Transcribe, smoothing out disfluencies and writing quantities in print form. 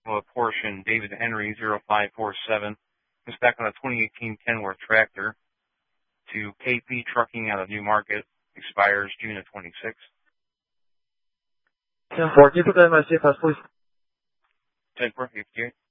a Porsche David Henry 0547. It's back on a 2018 Kenworth tractor to KP Trucking out of Newmarket. Expires June of 26. 10-4, keep it MSC fast, please. 10-4,